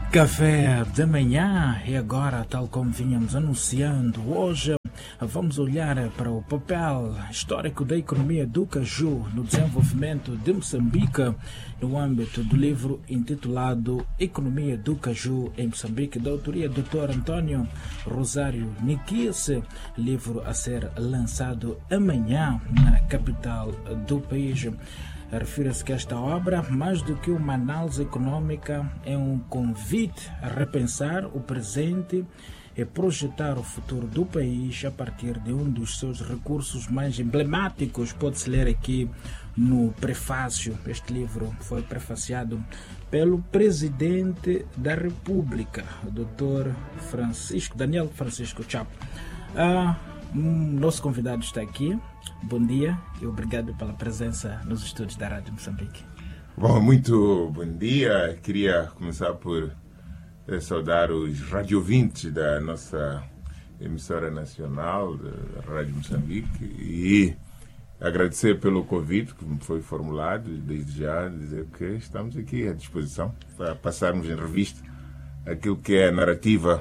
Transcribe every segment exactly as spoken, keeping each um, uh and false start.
Café da manhã e agora, tal como vínhamos anunciando, hoje vamos olhar para o papel histórico da economia do caju no desenvolvimento de Moçambique no âmbito do livro intitulado Economia do Caju em Moçambique, da autoria do doutor Antônio Rosário Niquice, livro a ser lançado amanhã na capital do país. Refira-se que esta obra, mais do que uma análise econômica, é um convite a repensar o presente e projetar o futuro do país a partir de um dos seus recursos mais emblemáticos. Pode-se ler aqui no prefácio. Este livro foi prefaciado pelo presidente da República, o doutor Francisco, Daniel Francisco Chapo. Ah, nosso convidado está aqui. Bom dia e obrigado pela presença nos estúdios da Rádio Moçambique. Bom, muito bom dia. Queria começar por eh, saudar os radiovintes da nossa emissora nacional, da Rádio Moçambique, e agradecer pelo convite que me foi formulado e desde já dizer que estamos aqui à disposição para passarmos em revista aquilo que é a narrativa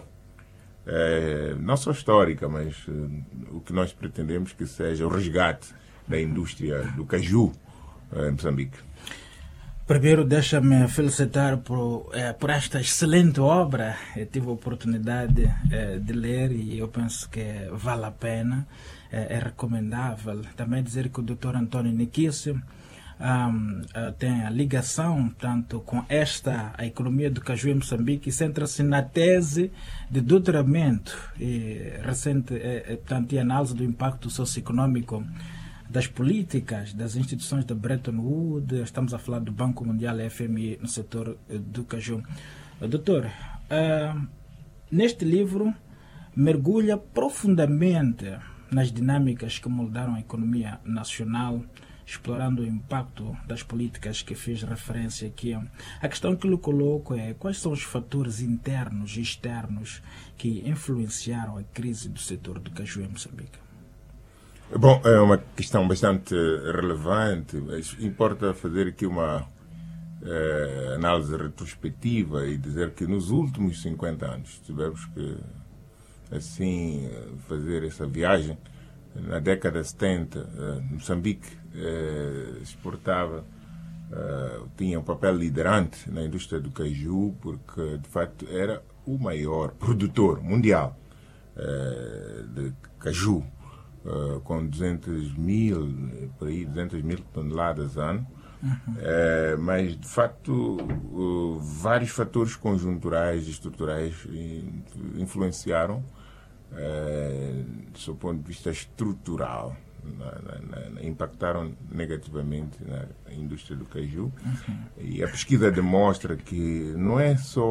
É, não só histórica, mas uh, o que nós pretendemos que seja o resgate da indústria do caju uh, em Moçambique. Primeiro, deixa-me felicitar por, eh, por esta excelente obra. Eu tive a oportunidade eh, de ler e eu penso que vale a pena, eh, é recomendável. Também dizer que o doutor Antônio Niquice Um, uh, tem a ligação tanto com esta, a economia do caju em Moçambique, e centra-se na tese de doutoramento e recente é, é, portanto, e análise do impacto socioeconômico das políticas das instituições de Bretton Woods. Estamos a falar do Banco Mundial e F M I no setor uh, do caju. Uh, doutor, uh, neste livro mergulha profundamente nas dinâmicas que moldaram a economia nacional, explorando o impacto das políticas que fiz referência aqui. A questão que lhe coloco é: quais são os fatores internos e externos que influenciaram a crise do setor do caju em Moçambique? Bom, é uma questão bastante relevante, mas importa fazer aqui uma eh, análise retrospectiva e dizer que nos últimos cinquenta anos tivemos que, assim, fazer essa viagem. Na década de setenta, uh, Moçambique uh, exportava, uh, tinha um papel liderante na indústria do caju, porque de facto era o maior produtor mundial uh, de caju, uh, com duzentos mil, por aí, duzentos mil toneladas ano. Uhum. Uh, mas de facto uh, vários fatores conjunturais e estruturais influenciaram, Uh, do seu ponto de vista estrutural, na, na, na, impactaram negativamente na indústria do caju. Uhum. E a pesquisa demonstra que não é só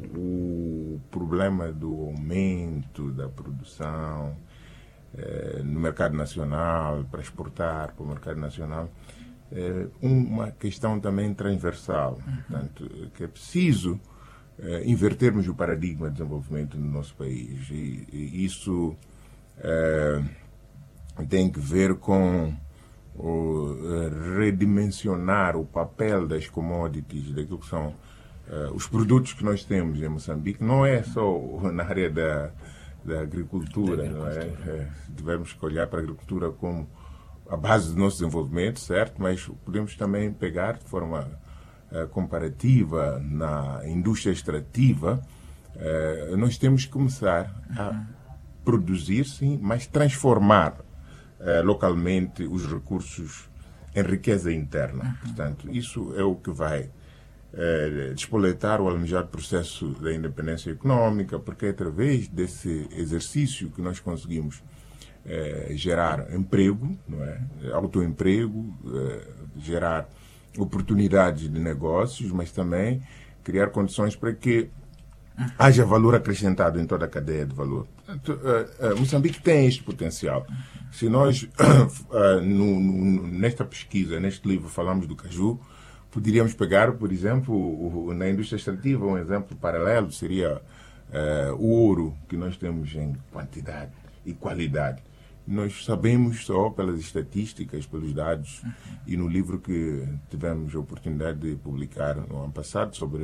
o problema do aumento da produção uh, no mercado nacional, para exportar para o mercado nacional, é uma questão também transversal. Uhum. Portanto, que é preciso Uh, invertermos o paradigma de desenvolvimento no nosso país. E, e isso uh, tem que ver com o, uh, redimensionar o papel das commodities, daquilo que são uh, os produtos que nós temos em Moçambique. Não é só na área da, da agricultura, da agricultura. Não é? É, tivemos que olhar para a agricultura como a base do nosso desenvolvimento, certo? Mas podemos também pegar de forma comparativa na indústria extrativa. Uh, nós temos que começar a produzir, sim, mas transformar uh, localmente os recursos em riqueza interna. Portanto, isso é o que vai uh, despoletar o almejado processo da independência econômica, porque é através desse exercício que nós conseguimos uh, gerar emprego, não é? Autoemprego, uh, gerar oportunidades de negócios, mas também criar condições para que haja valor acrescentado em toda a cadeia de valor. Portanto, uh, uh, Moçambique tem este potencial. Se nós, uh, no, no, nesta pesquisa, neste livro, falamos do caju, poderíamos pegar, por exemplo, o, o, na indústria extrativa, um exemplo paralelo seria uh, o ouro, que nós temos em quantidade e qualidade. Nós sabemos só pelas estatísticas, pelos dados, uhum. e no livro que tivemos a oportunidade de publicar no ano passado sobre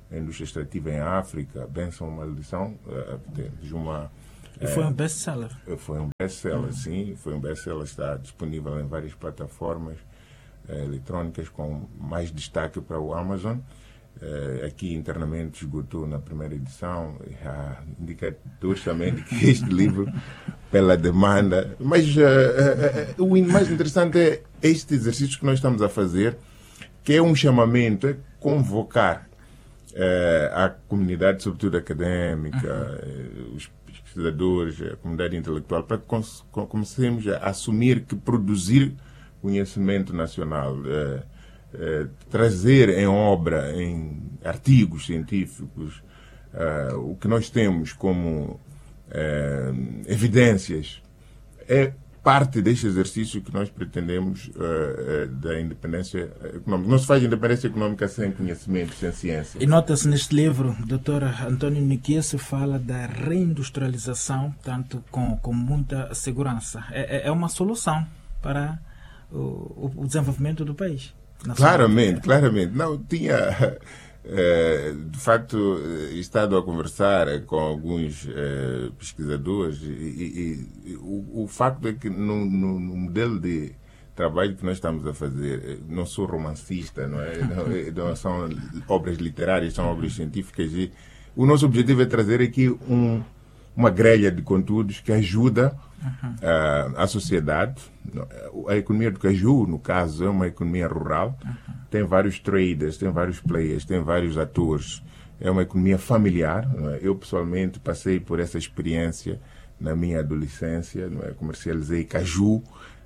a indústria extrativa em África, Benção ou Maldição, uh, temos uma... E foi um best-seller. Foi um best-seller, uhum. sim. Foi um best-seller, está disponível em várias plataformas uh, eletrônicas, com mais destaque para o Amazon. Uh, aqui internamente esgotou na primeira edição, há indicadores também de que este livro, pela demanda, mas uh, uh, uh, o mais interessante é este exercício que nós estamos a fazer, que é um chamamento, é convocar uh, a comunidade, sobretudo académica, uh, os pesquisadores, a comunidade intelectual, para que comecemos a assumir que produzir conhecimento nacional, uh, Uh, trazer em obra, em artigos científicos, uh, o que nós temos como uh, evidências, é parte deste exercício que nós pretendemos uh, uh, da independência econômica. Não se faz independência econômica sem conhecimento, sem ciência. E nota-se neste livro, doutor António Niquia, se fala da reindustrialização, tanto com, com muita segurança. É, é uma solução para o, o desenvolvimento do país. Claramente, claramente. Não, tinha, eh, de facto, estado a conversar com alguns eh, pesquisadores e, e, e o, o facto é que no, no, no modelo de trabalho que nós estamos a fazer, não sou romancista, não é? Não, não são obras literárias, são obras científicas e o nosso objetivo é trazer aqui um, uma grelha de conteúdos que ajuda Uhum. Uh, a sociedade. A economia do caju, no caso, é uma economia rural, uhum. tem vários traders, tem vários players, tem vários atores, é uma economia familiar. Não é? Eu pessoalmente passei por essa experiência na minha adolescência, não é? Comercializei caju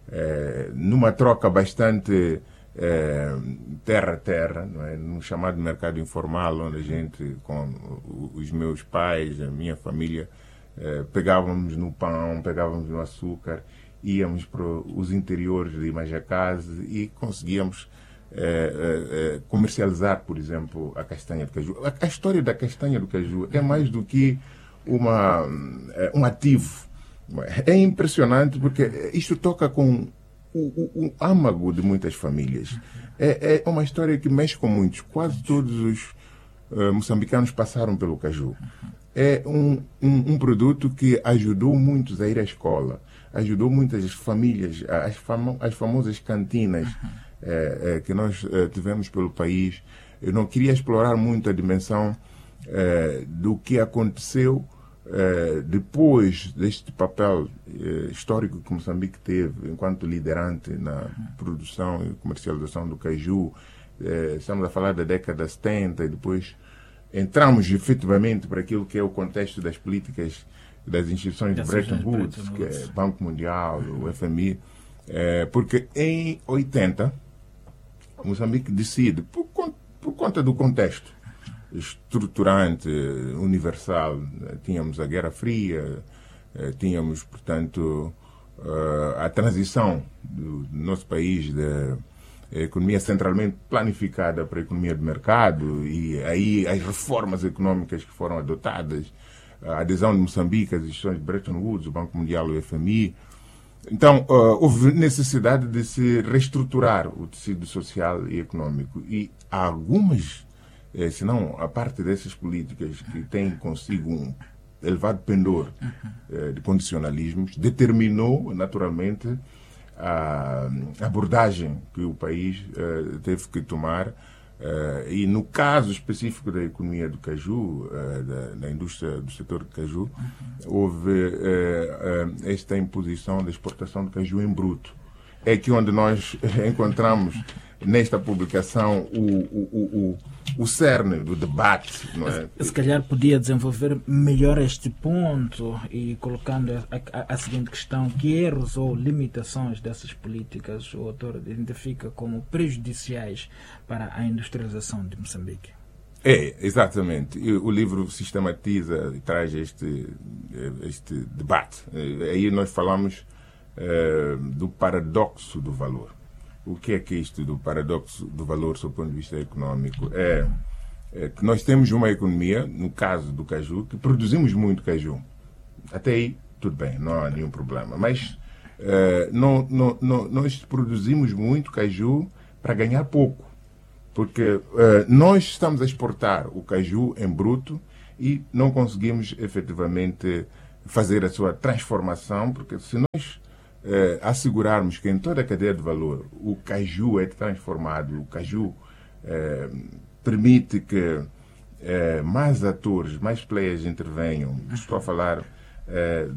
é, numa troca bastante é, terra a terra, não é? No chamado mercado informal, onde a gente, com os meus pais, a minha família, Eh, pegávamos no pão, pegávamos no açúcar, íamos para os interiores de Majacase e conseguíamos eh, eh, comercializar, por exemplo, a castanha do caju. A, a história da castanha do caju é mais do que uma, um ativo. É impressionante porque isto toca com o, o, o âmago de muitas famílias. É, é uma história que mexe com muitos. Quase todos os uh, moçambicanos passaram pelo caju. É um, um, um produto que ajudou muitos a ir à escola, ajudou muitas famílias, as, famo, as famosas cantinas uhum. eh, eh, que nós eh, tivemos pelo país. Eu não queria explorar muito a dimensão eh, do que aconteceu eh, depois deste papel eh, histórico que Moçambique teve enquanto liderante na uhum. produção e comercialização do caju. Eh, estamos a falar da década de setenta e depois entramos efetivamente para aquilo que é o contexto das políticas das instituições de Bretton Woods, que é Banco Mundial, o F M I, é, porque em oitenta Moçambique decide, por, por conta do contexto estruturante, universal, tínhamos a Guerra Fria, tínhamos, portanto, a transição do nosso país da a economia centralmente planificada para a economia de mercado e aí as reformas económicas que foram adotadas, a adesão de Moçambique às instituições de Bretton Woods, o Banco Mundial, o F M I. Então, uh, houve necessidade de se reestruturar o tecido social e económico. E há algumas, eh, se não a parte dessas políticas que têm consigo um elevado pendor eh, de condicionalismos, determinou naturalmente a abordagem que o país uh, teve que tomar uh, e no caso específico da economia do caju, uh, da, da indústria do setor do caju, uhum. houve uh, uh, esta imposição da exportação do caju em bruto. É aqui onde nós encontramos nesta publicação o, o, o, o, o cerne do debate. Não é? Se calhar podia desenvolver melhor este ponto e colocando a, a, a seguinte questão: que erros ou limitações dessas políticas o autor identifica como prejudiciais para a industrialização de Moçambique? É, exatamente. O livro sistematiza e traz este, este debate. Aí nós falamos uh, do paradoxo do valor. O que é que é isto do paradoxo do valor sob o ponto de vista económico? É, é que nós temos uma economia, no caso do caju, que produzimos muito caju. Até aí, tudo bem, não há nenhum problema. Mas é, não, não, não, nós produzimos muito caju para ganhar pouco. Porque uh, nós estamos a exportar o caju em bruto e não conseguimos efetivamente fazer a sua transformação, porque se nós uh, assegurarmos que em toda a cadeia de valor o caju é transformado, o caju uh, permite que uh, mais atores, mais players intervenham, estou a falar uh,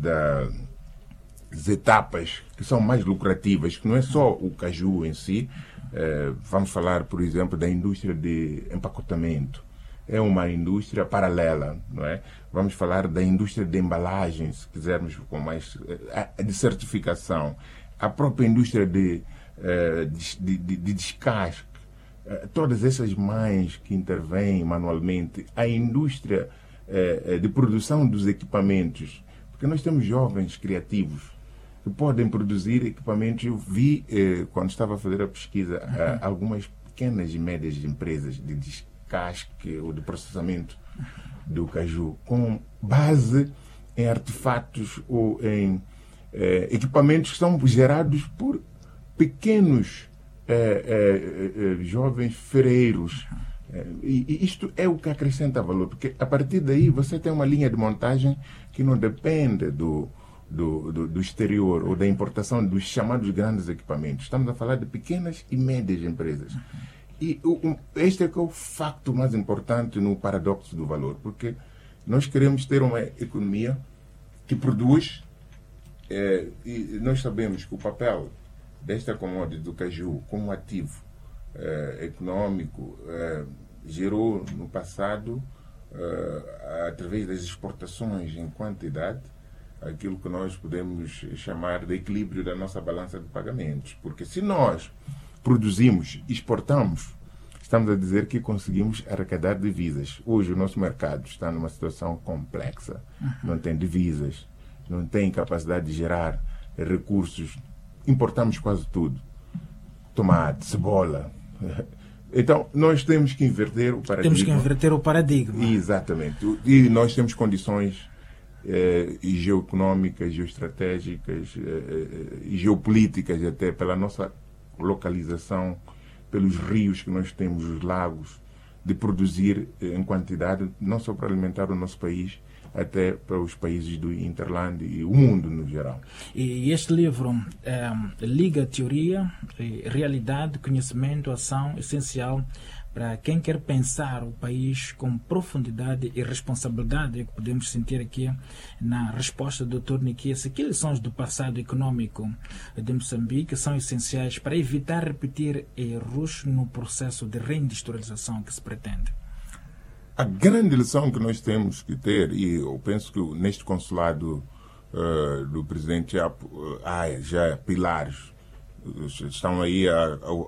das etapas que são mais lucrativas, que não é só o caju em si. Uh, vamos falar, por exemplo, da indústria de empacotamento. É uma indústria paralela, não é? Vamos falar da indústria de embalagens, se quisermos, com mais uh, de certificação. A própria indústria de, uh, de, de, de descasque. Uh, todas essas mães que intervêm manualmente. A indústria uh, de produção dos equipamentos. Porque nós temos jovens criativos que podem produzir equipamentos. Eu vi, eh, quando estava a fazer a pesquisa, uhum. eh, algumas pequenas e médias empresas de descasque ou de processamento do caju, com base em artefatos ou em eh, equipamentos que são gerados por pequenos eh, eh, eh, jovens ferreiros. Eh, e, e isto é o que acrescenta valor, porque a partir daí você tem uma linha de montagem que não depende do Do, do, do exterior ou da importação dos chamados grandes equipamentos. Estamos a falar de pequenas e médias empresas. E o, este é que é o facto mais importante no paradoxo do valor, porque nós queremos ter uma economia que produz, é, e nós sabemos que o papel desta commodity do caju como ativo é, econômico é, gerou no passado, é, através das exportações em quantidade, aquilo que nós podemos chamar de equilíbrio da nossa balança de pagamentos. Porque se nós produzimos, exportamos, estamos a dizer que conseguimos arrecadar divisas. Hoje o nosso mercado está numa situação complexa. Não tem divisas, não tem capacidade de gerar recursos. Importamos quase tudo. Tomate, cebola. Então, nós temos que inverter o paradigma. Temos que inverter o paradigma. Exatamente. E nós temos condições Eh, e geoeconómicas, geoestratégicas eh, e geopolíticas, até pela nossa localização, pelos rios que nós temos, os lagos, de produzir eh, em quantidade, não só para alimentar o nosso país, até para os países do Interland e o mundo no geral. E este livro eh, liga teoria, realidade, conhecimento, ação, essencial para quem quer pensar o país com profundidade e responsabilidade, que podemos sentir aqui na resposta do doutor Nikias. Que lições do passado econômico de Moçambique são essenciais para evitar repetir erros no processo de reindustrialização que se pretende? A grande lição que nós temos que ter, e eu penso que neste consulado uh, do presidente há, há já pilares, estão aí a, a,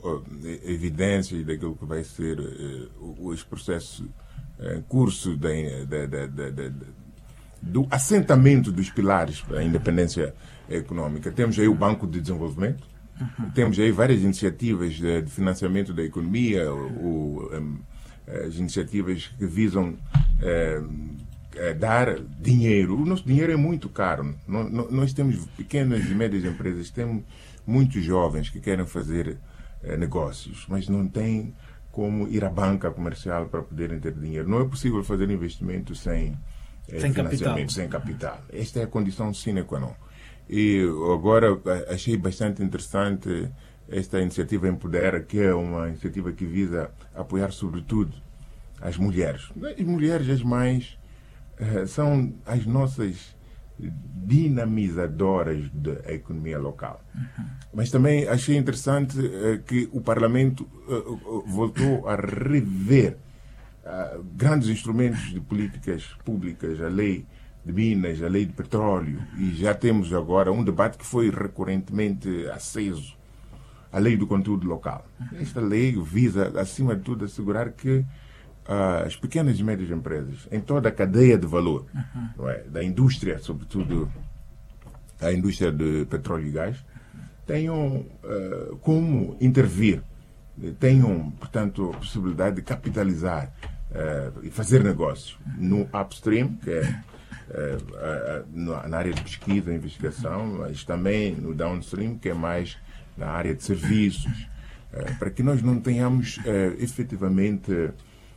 a evidências daquilo que vai ser uh, os processos em curso de, de, de, de, de, de, do assentamento dos pilares para a independência econômica. Temos aí o Banco de Desenvolvimento, uhum. temos aí várias iniciativas de, de financiamento da economia, o, um, as iniciativas que visam um, dar dinheiro. O nosso dinheiro é muito caro. Nós temos pequenas e médias empresas, temos muitos jovens que querem fazer eh, negócios, mas não têm como ir à banca comercial para poderem ter dinheiro. Não é possível fazer investimento sem, eh, sem financiamento, capital. sem capital. Esta é a condição sine qua non. E agora achei bastante interessante esta iniciativa Empodera, que é uma iniciativa que visa apoiar sobretudo as mulheres. As mulheres, as mães, eh, são as nossas dinamizadoras da economia local. Uhum. Mas também achei interessante uh, que o Parlamento uh, uh, voltou a rever uh, grandes instrumentos de políticas públicas, a lei de minas, a lei de petróleo, e já temos agora um debate que foi recorrentemente aceso, a lei do conteúdo local. Uhum. Esta lei visa, acima de tudo, assegurar que Uh, as pequenas e médias empresas, em toda a cadeia de valor, uhum. não é? Da indústria, sobretudo a indústria de petróleo e gás, tenham uh, como intervir, tenham, portanto, a possibilidade de capitalizar uh, e fazer negócios no upstream, que é uh, uh, na área de pesquisa e investigação, mas também no downstream, que é mais na área de serviços. uh, para que nós não tenhamos uh, efetivamente uh,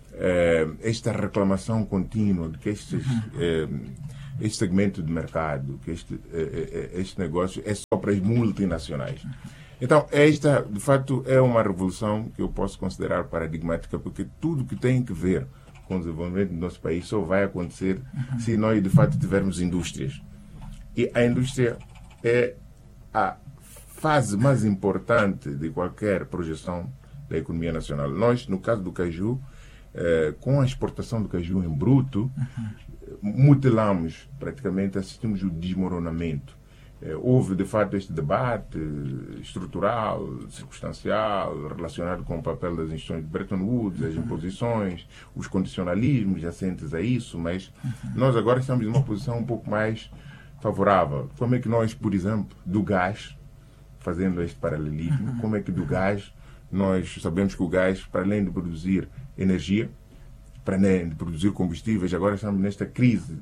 esta reclamação contínua de que estes, uh, este segmento de mercado, que este, uh, este negócio é só para as multinacionais. Então, esta, de fato, é uma revolução que eu posso considerar paradigmática, porque tudo que tem que ver com o desenvolvimento do nosso país só vai acontecer uhum. se nós, de fato, tivermos indústrias. E a indústria é a fase mais importante de qualquer projeção da economia nacional. Nós, no caso do caju, eh, com a exportação do caju em bruto, uhum. mutilamos, praticamente, assistimos o desmoronamento. Houve, de fato, este debate estrutural, circunstancial, relacionado com o papel das instituições de Bretton Woods, as imposições, os condicionalismos jacentes a isso, mas nós agora estamos em uma posição um pouco mais favorável. Como é que nós, por exemplo, do gás, fazendo este paralelismo, como é que do gás, nós sabemos que o gás, para além de produzir energia, para além de produzir combustíveis, agora estamos nesta crise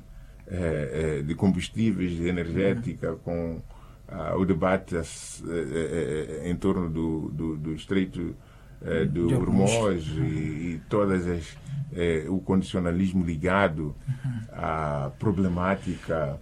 de combustíveis, de energética, com uh, o debate uh, uh, em torno do, do, do Estreito uh, do Hormuz e, e todas as, uh, o condicionalismo ligado à problemática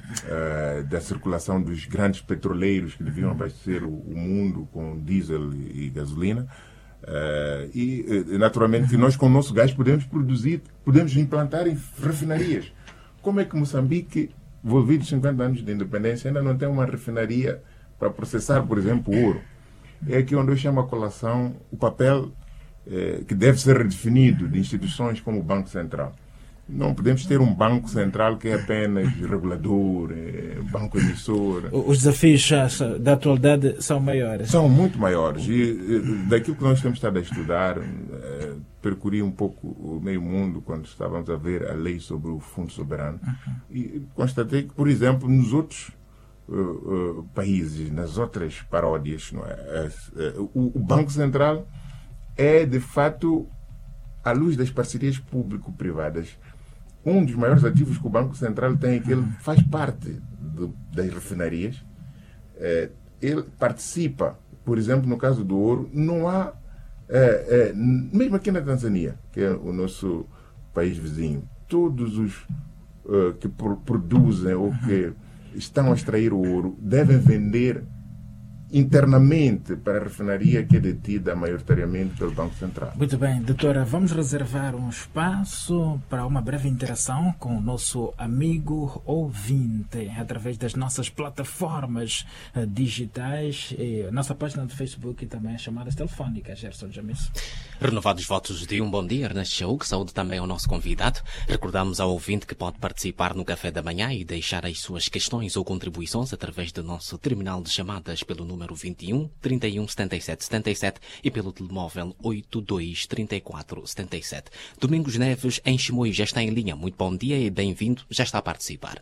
uh, da circulação dos grandes petroleiros que deviam abastecer o, o mundo com diesel e, e gasolina. Uh, e, naturalmente, nós com o nosso gás podemos produzir, podemos implantar em refinarias. Como é que Moçambique, envolvido cinquenta anos de independência, ainda não tem uma refinaria para processar, por exemplo, o ouro? É aqui onde eu chamo a colação o papel eh, que deve ser redefinido de instituições como o Banco Central. Não podemos ter um Banco Central que é apenas regulador, é, banco emissor. Os desafios da atualidade são maiores. São muito maiores. E daquilo que nós temos estado a estudar, é, percorri um pouco o meio mundo quando estávamos a ver a lei sobre o Fundo Soberano. Uhum. E constatei que, por exemplo, nos outros uh, uh, países, nas outras paródias, não é? Uh, uh, o, o Banco Central é, de fato, à luz das parcerias público-privadas, um dos maiores ativos que o Banco Central tem é que ele faz parte de, das refinarias. É, ele participa, por exemplo, no caso do ouro, não há, é, é, mesmo aqui na Tanzânia, que é o nosso país vizinho, todos os uh, que pro, produzem ou que estão a extrair o ouro devem vender internamente para a refinaria que é detida maioritariamente pelo Banco Central. Muito bem, doutora, vamos reservar um espaço para uma breve interação com o nosso amigo ouvinte através das nossas plataformas uh, digitais e nossa página do Facebook e também as chamadas telefónicas. Gerson Jamis. Renovados votos de um bom dia neste show, que saúde também ao nosso convidado. Recordamos ao ouvinte que pode participar no café da manhã e deixar as suas questões ou contribuições através do nosso terminal de chamadas pelo número vinte e um, trinta e um, setenta e sete, setenta e sete e pelo telemóvel oito dois, trinta e quatro, setenta e sete. Domingos Neves, em Chimoio, já está em linha. Muito bom dia e bem-vindo, já está a participar.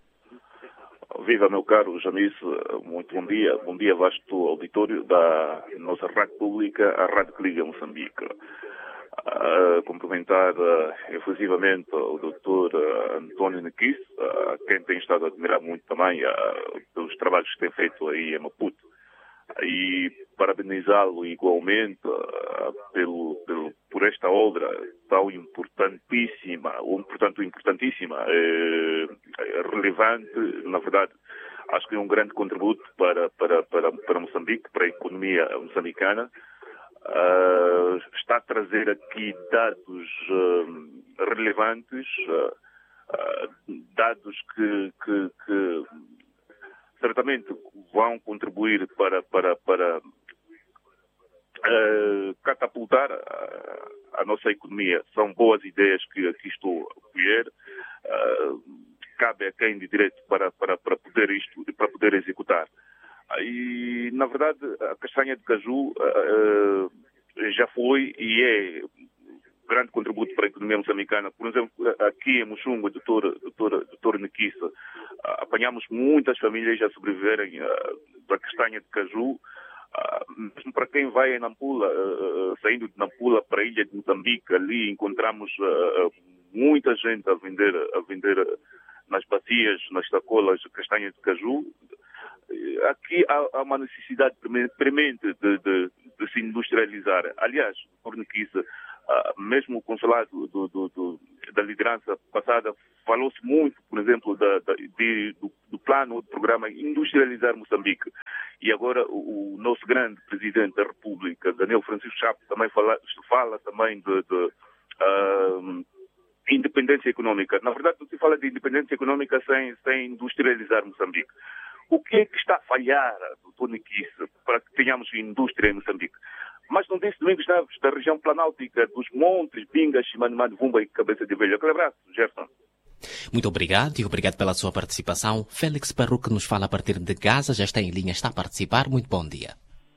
Viva, meu caro Jamis, muito bom dia. Bom dia, vasto auditório da nossa rádio pública, a Rádio que liga Moçambique. Uh, cumprimentar uh, efusivamente o doutor uh, António Nequice, uh, quem tem estado a admirar muito também uh, pelos trabalhos que tem feito aí em Maputo. E parabenizá-lo igualmente uh, pelo, pelo, por esta obra tão importantíssima, ou portanto importantíssima, eh, relevante, na verdade, acho que é um grande contributo para, para, para, para Moçambique, para a economia moçambicana. Uh, está a trazer aqui dados uh, relevantes, uh, uh, dados que, que, que certamente vão contribuir para, para, para uh, catapultar a, a nossa economia. São boas ideias que aqui estou a colher. Uh, cabe a quem de direito para, para, para poder isto, para poder executar. E, na verdade, a castanha de caju uh, já foi e é um grande contributo para a economia moçambicana. Por exemplo, aqui em Muxunga, doutor, doutor, doutor Nequice, uh, apanhamos muitas famílias a sobreviverem uh, da castanha de caju. Uh, mesmo para quem vai em Nampula, uh, saindo de Nampula para a ilha de Moçambique, ali encontramos uh, muita gente a vender, a vender nas bacias, nas sacolas, castanha de caju. Aqui há, há uma necessidade premente de, de, de se industrializar. Aliás, Torniquice, uh, mesmo o consulado do, do, do, da liderança passada, falou-se muito, por exemplo, da, da, de, do, do plano, do programa Industrializar Moçambique. E agora o, o nosso grande presidente da República, Daniel Francisco Chapo, também fala, fala também de, de uh, independência econômica. Na verdade, não se fala de independência econômica sem, sem industrializar Moçambique. O que é que está a falhar, doutor Niquice, para que tenhamos indústria em Moçambique? Mas não disse Domingos Neves, da região planáltica, dos montes, Bingas, Manumano, Vumba e Cabeça de Velho. Aquele abraço, Gerson. Muito obrigado e obrigado pela sua participação. Félix Perru, que nos fala a partir de Gaza, já está em linha, está a participar. Muito bom dia.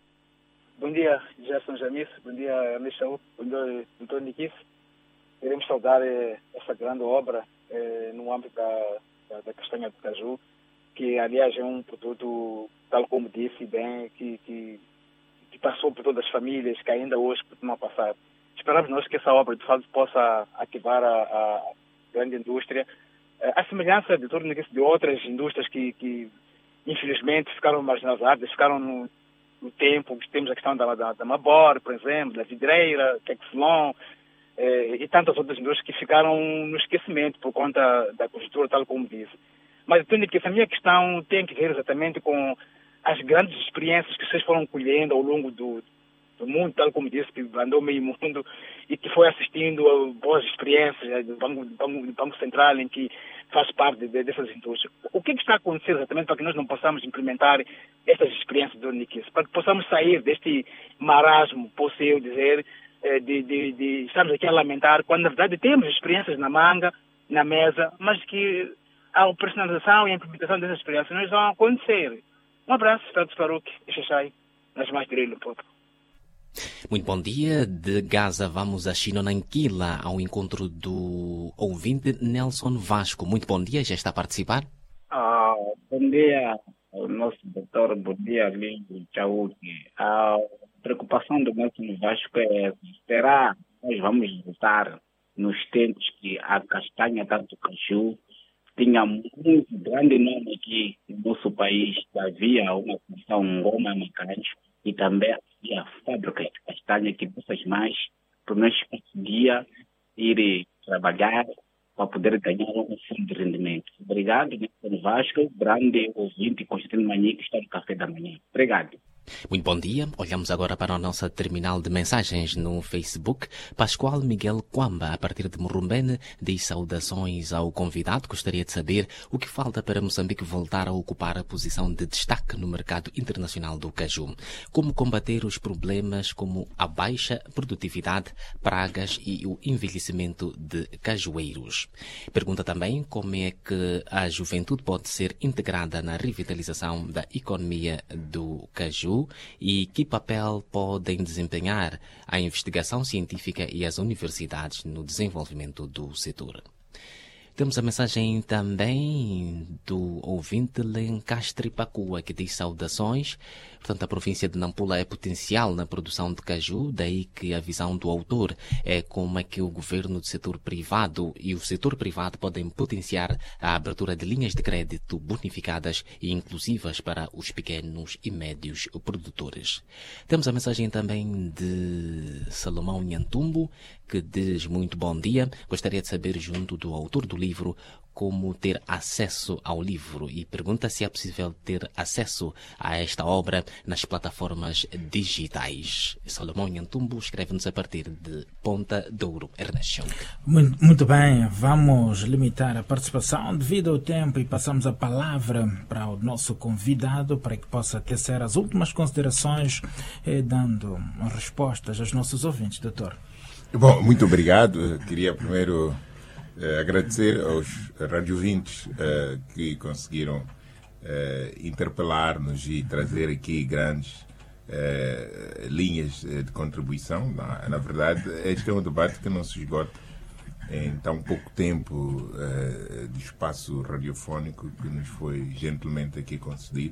Bom dia, Gerson Jamis. Bom dia, Ernest Chaú. Bom dia, doutor Niquice. Queremos saudar eh, essa grande obra eh, no âmbito da, da, da castanha do caju, que, aliás, é um produto, tal como disse bem, que, que, que passou por todas as famílias, que ainda hoje continua a passar. Esperamos nós que essa obra, de fato, possa ativar a, a grande indústria, a semelhança de, de outras indústrias que, que, infelizmente, ficaram marginalizadas, ficaram no, no tempo, que temos a questão da, da, da Mabor, por exemplo, da vidreira, Texlon, eh, e tantas outras indústrias que ficaram no esquecimento por conta da conjuntura, tal como disse. Mas entendo que essa minha questão tem que ver exatamente com as grandes experiências que vocês foram colhendo ao longo do, do mundo, tal como disse, que andou meio mundo e que foi assistindo a boas experiências do Banco, do Banco, do Banco Central, em que faz parte de, dessas indústrias. O que, é que está a acontecer exatamente para que nós não possamos implementar estas experiências do Niquice, para que possamos sair deste marasmo, posso eu dizer, de, de, de estarmos aqui a lamentar, quando na verdade temos experiências na manga, na mesa, mas que a personalização e a implementação dessas experiências não vão acontecer. Um abraço, Félix Faruque e Xaxai, nas mais de Limpopo. Muito bom dia. De Gaza vamos a Xinonanquila, ao encontro do ouvinte Nelson Vasco. Muito bom dia, já está a participar? Ah, bom dia ao nosso doutor, bom dia, Lindo Chauque. A preocupação do Nelson Vasco é: será que nós vamos voltar nos tempos que a castanha, tanto caju, tinha muito grande nome aqui no nosso país, havia uma função Goma Macanjo e também havia fábrica de castanha que muitas mais para nós conseguia ir trabalhar para poder ganhar um fundo de rendimento. Obrigado, Nelson Vasco, grande ouvinte Constantino Mani, que está no Café da Manhã. Obrigado. Muito bom dia. Olhamos agora para a nossa terminal de mensagens no Facebook. Pascoal Miguel Quamba, a partir de Morumbene, diz saudações ao convidado. Gostaria de saber o que falta para Moçambique voltar a ocupar a posição de destaque no mercado internacional do caju. Como combater os problemas como a baixa produtividade, pragas e o envelhecimento de cajueiros. Pergunta também como é que a juventude pode ser integrada na revitalização da economia do caju e que papel podem desempenhar a investigação científica e as universidades no desenvolvimento do setor. Temos a mensagem também do ouvinte Lencastre Pacua, que diz saudações. Portanto, a província de Nampula é potencial na produção de caju, daí que a visão do autor é como é que o governo do setor privado e o setor privado podem potenciar a abertura de linhas de crédito bonificadas e inclusivas para os pequenos e médios produtores. Temos a mensagem também de Salomão Nhantumbo, que diz muito bom dia. Gostaria de saber, junto do autor do livro, como ter acesso ao livro e pergunta se é possível ter acesso a esta obra nas plataformas digitais. Salomão Nhantumbo escreve-nos a partir de Ponta Douro, Ernesto. Muito, muito bem, vamos limitar a participação devido ao tempo e passamos a palavra para o nosso convidado para que possa tecer as últimas considerações, eh, dando respostas aos nossos ouvintes, doutor. Bom, muito obrigado. Queria primeiro eh, agradecer aos radiovintes eh, que conseguiram eh, interpelar-nos e trazer aqui grandes eh, linhas de contribuição. Na, na verdade, este é um debate que não se esgota em tão pouco tempo eh, de espaço radiofónico que nos foi gentilmente aqui concedido.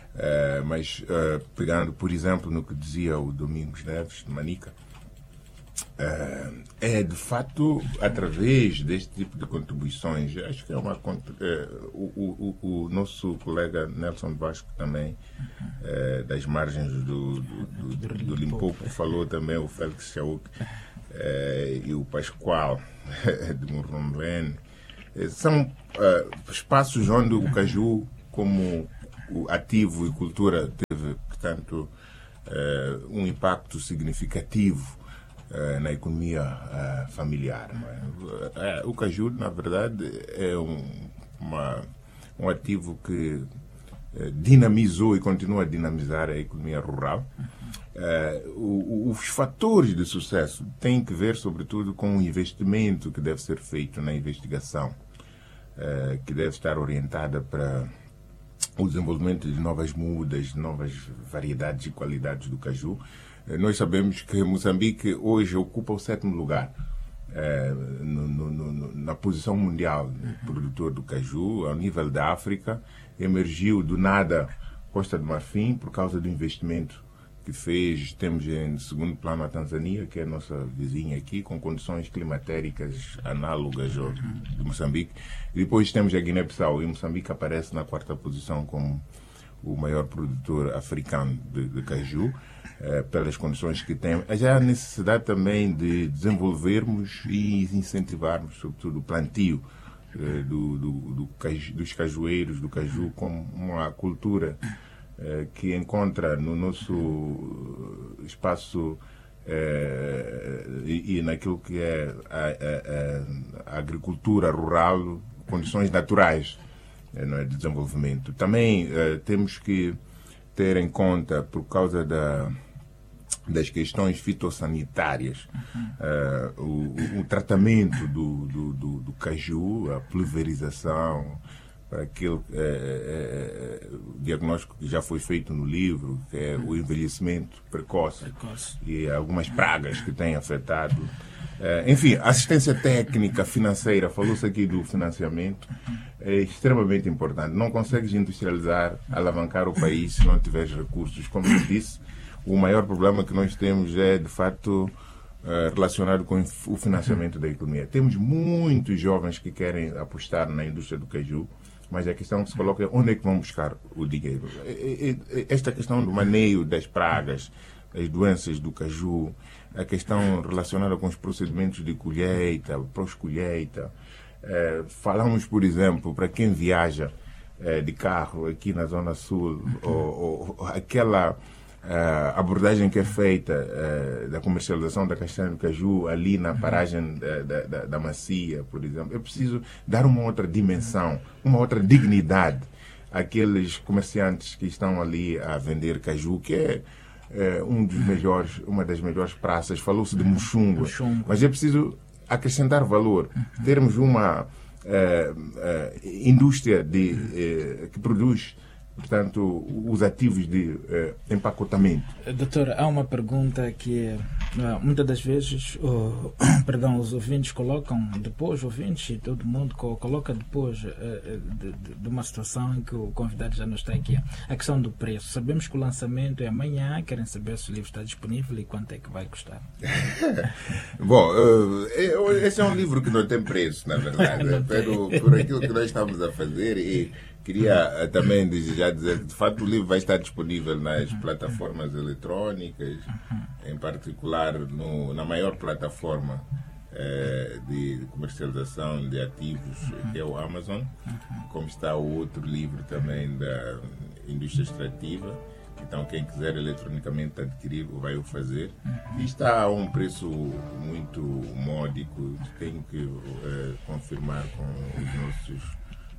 Uh, mas uh, pegando, por exemplo, no que dizia o Domingos Neves, de Manica, Uh, é de facto através deste tipo de contribuições. Acho que é uma uh, o, o, o nosso colega Nelson Vasco também uh, das margens do, do, do, do, do Limpopo falou também, o Félix Chauk uh, e o Pascoal de Morromben. Uh, são uh, espaços onde o caju, como o ativo e cultura, teve, portanto, uh, um impacto significativo na economia uh, familiar. É? Uh, o caju, na verdade, é um, uma, um ativo que uh, dinamizou e continua a dinamizar a economia rural. Uh, o, os fatores de sucesso têm que ver, sobretudo, com o investimento que deve ser feito na investigação, uh, que deve estar orientada para o desenvolvimento de novas mudas, novas variedades e qualidades do caju. Nós sabemos que Moçambique hoje ocupa o sétimo lugar eh, no, no, no, na posição mundial de produtor do caju. Ao nível da África, emergiu do nada Costa do Marfim por causa do investimento que fez. Temos em segundo plano a Tanzânia, que é a nossa vizinha aqui, com condições climatéricas análogas ao de Moçambique. E depois temos a Guiné-Bissau, e Moçambique aparece na quarta posição como o maior produtor africano de, de caju. Uh, pelas condições que tem. Já há necessidade também de desenvolvermos e incentivarmos, sobretudo, o plantio uh, do, do, do caju, dos cajueiros, do caju, como uma cultura uh, que encontra no nosso espaço uh, e, e naquilo que é a, a, a agricultura rural, condições naturais uh, não é, de desenvolvimento. Também uh, temos que ter em conta, por causa da das questões fitossanitárias, uh, o, o tratamento do, do, do, do caju, a pulverização, para aquele é, é, diagnóstico que já foi feito no livro, que é o envelhecimento precoce, precoce. E algumas pragas que têm afetado. É, enfim, assistência técnica, financeira, falou-se aqui do financiamento, é extremamente importante. Não consegues industrializar, alavancar o país se não tiveres recursos. Como eu disse, o maior problema que nós temos é, de facto, relacionado com o financiamento da economia. Temos muitos jovens que querem apostar na indústria do caju, mas a questão que se coloca é onde é que vão buscar o dinheiro. Esta questão do maneio das pragas, as doenças do caju, a questão relacionada com os procedimentos de colheita, pós-colheita. É, falamos, por exemplo, para quem viaja é, de carro aqui na Zona Sul, ou, ou aquela Uh, abordagem que é feita uh, da comercialização da castanha do caju ali na paragem da, da, da Macia, por exemplo. É preciso dar uma outra dimensão, uma outra dignidade àqueles comerciantes que estão ali a vender caju, que é uh, um dos melhores, uma das melhores praças. Falou-se de Muxunga, mas é preciso acrescentar valor, termos uma uh, uh, indústria de, uh, que produz, portanto, os ativos de eh, empacotamento. Doutor, há uma pergunta que uh, muitas das vezes uh, perdão, os ouvintes colocam depois, ouvintes e todo mundo co coloca depois uh, de, de, de uma situação em que o convidado já não está aqui. A questão do preço. Sabemos que o lançamento é amanhã, querem saber se o livro está disponível e quanto é que vai custar. Bom, uh, esse é um livro que não tem preço, na verdade, pelo, por aquilo que nós estamos a fazer. E queria também desejar dizer que, de fato, o livro vai estar disponível nas plataformas eletrônicas, em particular no, na maior plataforma eh, de comercialização de ativos, que é o Amazon, como está o outro livro também da indústria extrativa. Então, quem quiser eletronicamente adquirir, vai o fazer. E está a um preço muito módico, tenho que eh, confirmar com os nossos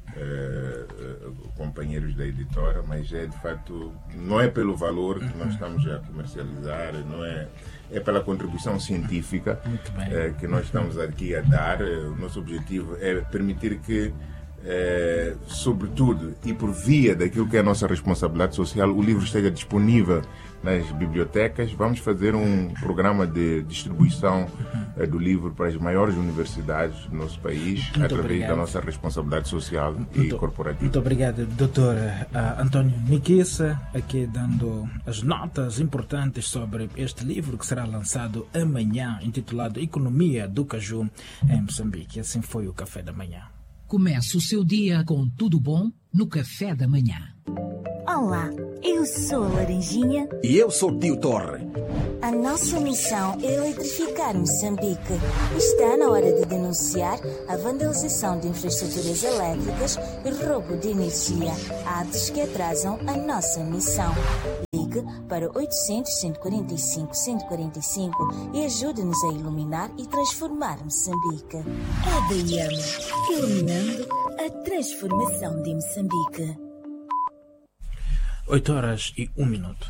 Uh, uh, companheiros da editora, mas é de facto, não é pelo valor que nós estamos a comercializar, não é, é pela contribuição científica uh, que nós estamos aqui a dar. Uh, o nosso objetivo é permitir que eh, sobretudo, e por via daquilo que é a nossa responsabilidade social, o livro esteja disponível nas bibliotecas. Vamos fazer um programa de distribuição eh, do livro para as maiores universidades do nosso país, Muito através obrigado. da nossa responsabilidade social Muito, e corporativa. muito obrigado, doutor uh, António Niquissa, aqui dando as notas importantes sobre este livro que será lançado amanhã, intitulado Economia do Caju em Moçambique. Assim foi o Café da Manhã. Comece o seu dia com tudo bom no Café da Manhã. Olá, eu sou a Laranjinha. E eu sou o Tio Torre. A nossa missão é eletrificar Moçambique. Está na hora de denunciar a vandalização de infraestruturas elétricas e roubo de energia, atos que atrasam a nossa missão. Ligue para oitocentos, cento e quarenta e cinco, cento e quarenta e cinco e ajude-nos a iluminar e transformar Moçambique. A D I M, iluminando a transformação de Moçambique. oito horas e um minuto.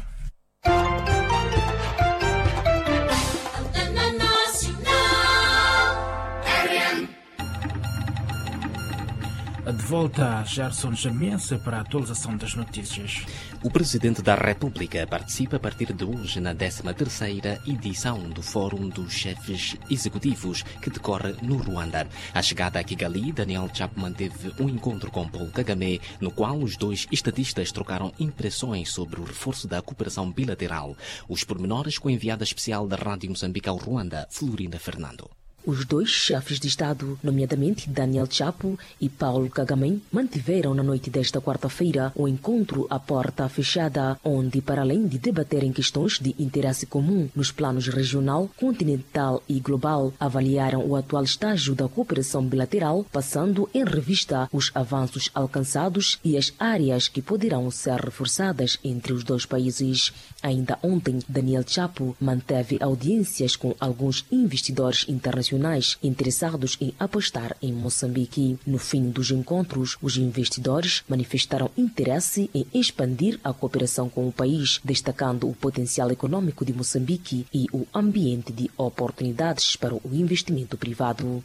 De volta a Gerson Jamense para a atualização das notícias. O Presidente da República participa a partir de hoje na décima terceira edição do Fórum dos Chefes Executivos, que decorre no Ruanda. À chegada a Kigali, Daniel Chapo manteve um encontro com Paul Kagame, no qual os dois estadistas trocaram impressões sobre o reforço da cooperação bilateral. Os pormenores com a enviada especial da Rádio Moçambique ao Ruanda, Florinda Fernando. Os dois chefes de Estado, nomeadamente Daniel Chapo e Paulo Kagame, mantiveram na noite desta quarta-feira um encontro à porta fechada, onde, para além de debaterem questões de interesse comum nos planos regional, continental e global, avaliaram o atual estágio da cooperação bilateral, passando em revista os avanços alcançados e as áreas que poderão ser reforçadas entre os dois países. Ainda ontem, Daniel Chapo manteve audiências com alguns investidores internacionais interessados em apostar em Moçambique. No fim dos encontros, os investidores manifestaram interesse em expandir a cooperação com o país, destacando o potencial econômico de Moçambique e o ambiente de oportunidades para o investimento privado.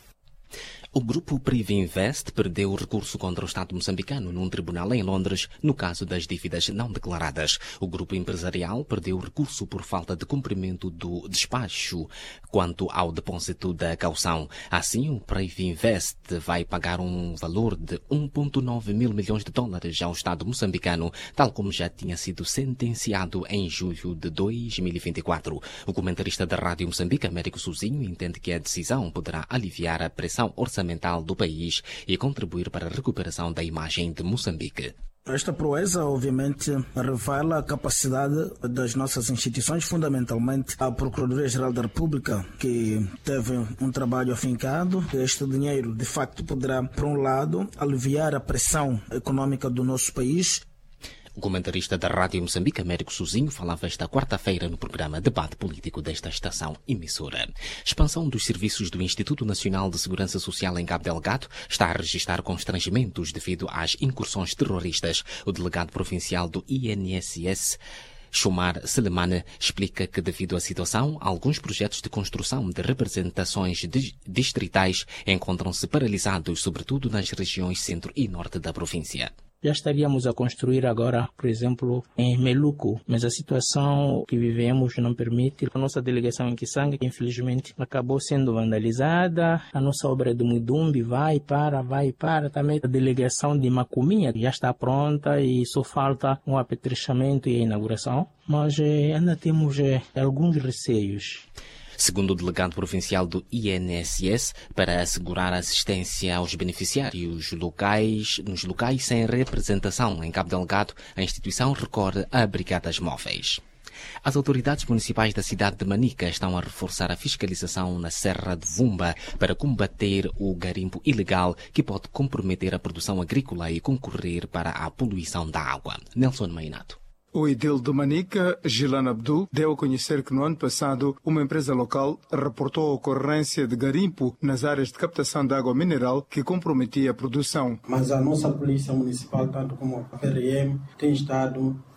O grupo Privinvest perdeu o recurso contra o Estado moçambicano num tribunal em Londres, no caso das dívidas não declaradas. O grupo empresarial perdeu o recurso por falta de cumprimento do despacho quanto ao depósito da caução. Assim, o Privinvest vai pagar um valor de um vírgula nove mil milhões de dólares ao Estado moçambicano, tal como já tinha sido sentenciado em julho de dois mil e vinte e quatro. O comentarista da Rádio Moçambique, Américo Souzinho, entende que a decisão poderá aliviar a pressão orçamental do país e contribuir para a recuperação da imagem de Moçambique. Esta proeza, obviamente, revela a capacidade das nossas instituições, fundamentalmente a Procuradoria-Geral da República, que teve um trabalho afincado. Este dinheiro, de facto, poderá, por um lado, aliviar a pressão econômica do nosso país. O comentarista da Rádio Moçambique, Américo Souzinho, falava esta quarta-feira no programa Debate Político desta estação emissora. Expansão dos serviços do Instituto Nacional de Segurança Social em Cabo Delgado está a registrar constrangimentos devido às incursões terroristas. O delegado provincial do I N S S, Chumar Selemane, explica que, devido à situação, alguns projetos de construção de representações distritais encontram-se paralisados, sobretudo nas regiões centro e norte da província. Já estaríamos a construir agora, por exemplo, em Meluco, mas a situação que vivemos não permite. A nossa delegação em Kisanga, infelizmente, acabou sendo vandalizada. A nossa obra de Mudumbi vai para, vai para. Também a delegação de Macuminha já está pronta e só falta um apetrechamento e a inauguração. Mas eh, ainda temos eh, alguns receios. Segundo o delegado provincial do I N S S, para assegurar assistência aos beneficiários locais, nos locais sem representação em Cabo Delgado, a instituição recorre a brigadas móveis. As autoridades municipais da cidade de Manica estão a reforçar a fiscalização na Serra de Vumba para combater o garimpo ilegal que pode comprometer a produção agrícola e concorrer para a poluição da água. Nelson Mainato. O edil de Manica, Gilan Abdu, deu a conhecer que no ano passado uma empresa local reportou a ocorrência de garimpo nas áreas de captação de água mineral que comprometia a produção. Mas a nossa polícia municipal, tanto como a P R M, tem estado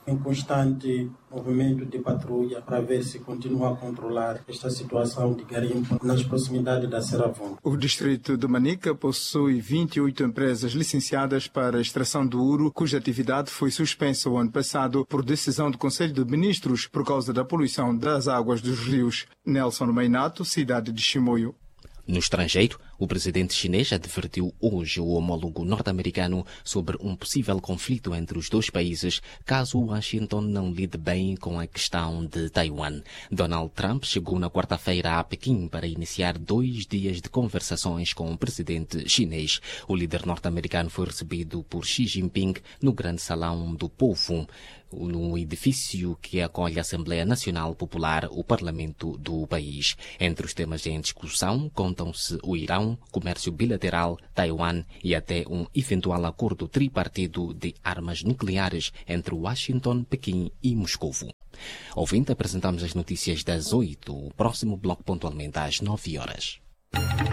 em constante movimento de patrulha para ver se continua a controlar esta situação de garimpo nas proximidades da Serra-Vonda. O distrito de Manica possui vinte e oito empresas licenciadas para a extração do ouro, cuja atividade foi suspensa o ano passado por decisão do Conselho de Ministros por causa da poluição das águas dos rios. Nelson Meinato, cidade de Chimoio. No estrangeiro, o presidente chinês advertiu hoje o homólogo norte-americano sobre um possível conflito entre os dois países caso Washington não lide bem com a questão de Taiwan. Donald Trump chegou na quarta-feira a Pequim para iniciar dois dias de conversações com o presidente chinês. O líder norte-americano foi recebido por Xi Jinping no Grande Salão do Povo, no edifício que acolhe a Assembleia Nacional Popular, o Parlamento do país. Entre os temas em discussão contam-se o Irão, comércio bilateral, Taiwan e até um eventual acordo tripartido de armas nucleares entre Washington, Pequim e Moscovo. Ouvinte, apresentamos as notícias das oito. O próximo bloco pontualmente às nove horas.